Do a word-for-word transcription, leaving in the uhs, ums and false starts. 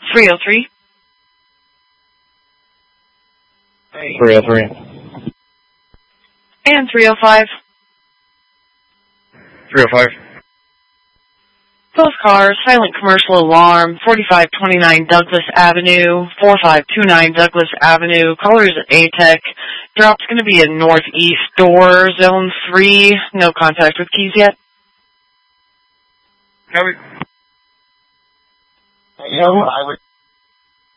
three oh three. three oh three. And three oh five. three oh five. Both cars, silent commercial alarm, forty-five twenty-nine Douglas Avenue, forty-five twenty-nine Douglas Avenue. Callers at A T E C. Drop's going to be in northeast door, zone three. No contact with keys yet. Copy. You know, I would